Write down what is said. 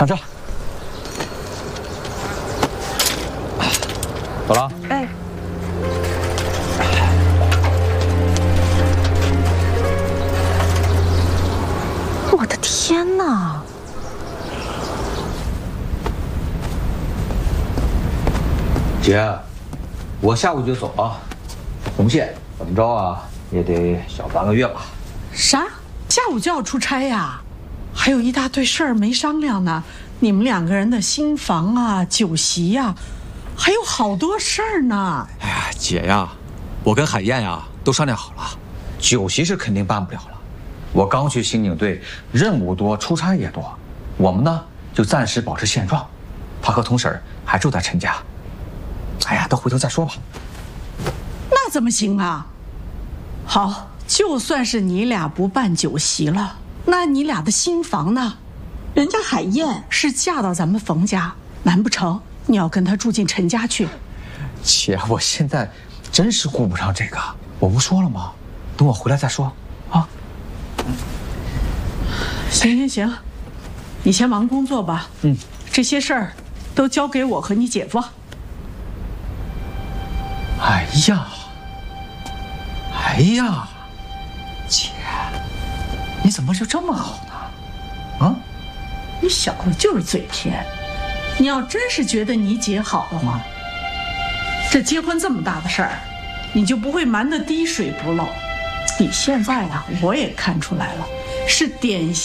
上车。走了。 哎。我的天哪！ 姐，我下午就走啊。红线怎么着啊，也得小半个月吧。 啥？下午就要出差呀？还有一大堆事儿没商量呢。你们2个人的新房啊、酒席呀，还有好多事儿呢。 哎呀，姐呀，我跟海燕呀都商量好了， 酒席是肯定办不了了。我刚去刑警队，任务多，出差也多。我们呢就暂时保持现状。他和童婶还住在陈家。哎呀，都回头再说吧。 那怎么行啊？好，就算是你俩不办酒席了，那你俩的新房呢？人家海燕是嫁到咱们冯家，难不成你要跟她住进陈家去？ 姐，我现在真是顾不上这个。我不说了吗？等我回来再说啊。 行，你先忙工作吧。这些事儿都交给我和你姐夫。 哎呀，姐，你怎么就这么好呢？啊？ 你小子就是嘴甜。你要真是觉得你姐好的话，这结婚这么大的事儿，你就不会瞒得滴水不漏。你现在啊，我也看出来了，是典型